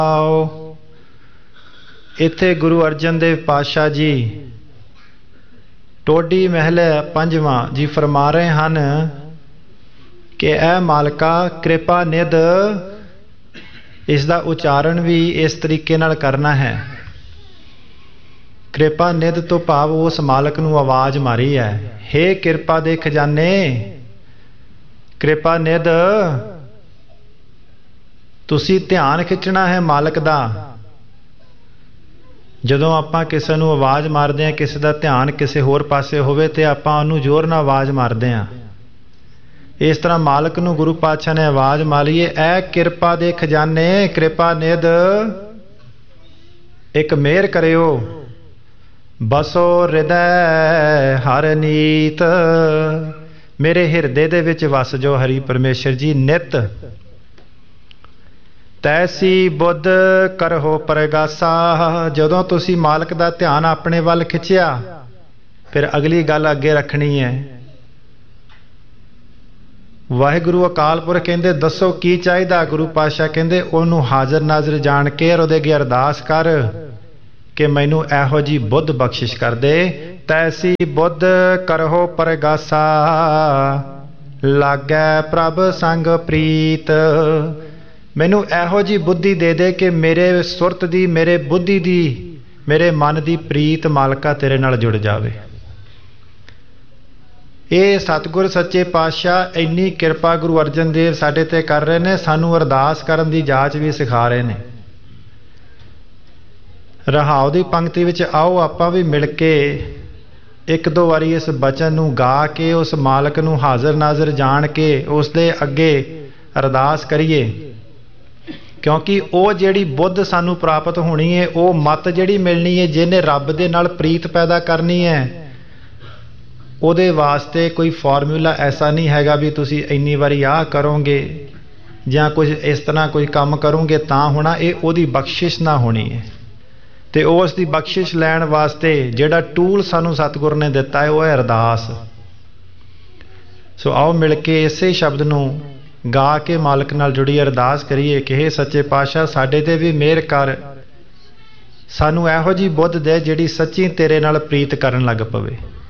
इत्थे गुरु अर्जन देव पातशाह जी टोडी महल पंजवां जी फरमा रहे हैं कि ऐ मालका कृपा निध इसका उच्चारण भी इस तरीके नाल करना है। कृपा निध तो भाव उस मालक नूं आवाज़ मारी है, हे कृपा दे खजाने, कृपा निध तुसी ध्यान खिंचना है मालक दा। जदों आपां किसी नूं आवाज़ मारदे हां, किसी दा ध्यान किसी होर पासे होवे ते आपां उहनूं जोर नाल आवाज़ मारदे हां। इस तरह मालक नूं गुरु पातशाह ने आवाज़ मारी है, ऐ कृपा दे खजाने, कृपा निध एक मेहर करियो, बसो हृदय हर नीत, मेरे हिरदे दे विच वस जो हरि परमेश्वर जी नित। तैसी बुद्ध करहो परगासा। जदों तुसी मालक दा ध्यान अपने वल खिंचिया, फिर अगली गल अगे रखनी है। वाहिगुरु अकाल पुरख कहंदे दसो की चाहिदा। गुरु पातशाह कहंदे ओनू हाज़र नाज़र जान के और उहदे अगे अरदास कर कि मैनू एहो जी बुद्ध बख्शिश कर दे। तैसी बुद्ध करहो परगासा, लागै प्रभ संग प्रीत। मैनू एहो जी बुद्धि दे दे कि मेरे सुरत दी, मेरे बुद्धि दी, मेरे मन की प्रीत मालका तेरे नाल जुड़ जावे। ये सतगुर सच्चे पातशाह इन्नी किरपा गुरु अर्जन देव साडे ते कर रहे ने, सानू अरदास करन दी जाच भी सिखा रहे ने। रहाओ दी पंक्ति विच आओ आपां भी मिल के एक दो वारी इस बचन नू गा के उस मालक नू हाज़र नाज़र जान के उस दे अगे अरदास करिए, क्योंकि वो जिहड़ी बुद्ध सानू प्राप्त होनी है, वो मत जिहड़ी मिलनी है जिन्हें रब दे नाल प्रीत पैदा करनी है, उहदे वास्ते कोई फॉर्मूला ऐसा नहीं हैगा भी तुसी इन्नी वारी आ करोगे जां कुछ इस तरह कोई काम करोगे तां होना। ये उहदी बख्शिश ना होनी है। ते उस दी बख्शिश लैण वास्ते जिहड़ा टूल सानू सतगुर ने दिता है वह है अरदास। सो आओ मिल के इसे शब्द नू गा के मालक नाल जुड़ी अरदास करिए कि हे सच्चे पातशाह साडे ते भी मेहर कर, सानू एहो जी बुद्ध दे जिहड़ी सच्ची तेरे नाल प्रीत करन लग पवे।